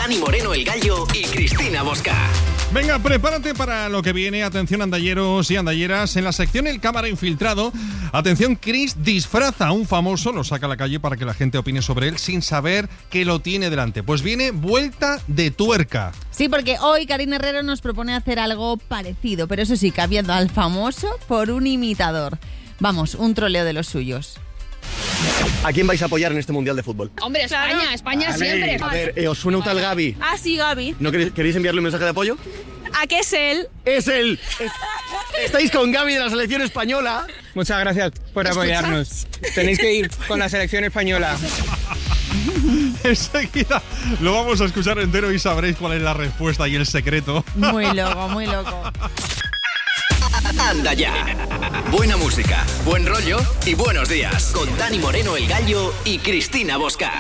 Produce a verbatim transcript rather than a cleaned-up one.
Dani Moreno, El Gallo y Cristina Bosca. Venga, prepárate para lo que viene. Atención, andalleros y andalleras. En la sección El Cámara Infiltrado, atención, Chris disfraza a un famoso, lo saca a la calle para que la gente opine sobre él sin saber que lo tiene delante. Pues viene vuelta de tuerca. Sí, porque hoy Karina Herrero nos propone hacer algo parecido, pero eso sí, cambiando al famoso por un imitador. Vamos, un troleo de los suyos. ¿A quién vais a apoyar en este Mundial de Fútbol? Hombre, España, Claro. España Vale. siempre. A ver, eh, ¿os suena un tal Gavi? Ah, sí, Gaby. ¿No queréis, queréis enviarle un mensaje de apoyo? ¿A qué es él? ¡Es él! Es- Estáis con Gavi de la selección española. Muchas gracias por apoyarnos. Tenéis que ir con la selección española. Enseguida lo vamos a escuchar entero y sabréis cuál es la respuesta y el secreto. Muy loco, muy loco. Anda ya. Buena música, buen rollo y buenos días. Con Dani Moreno, El Gallo y Cristina Bosca.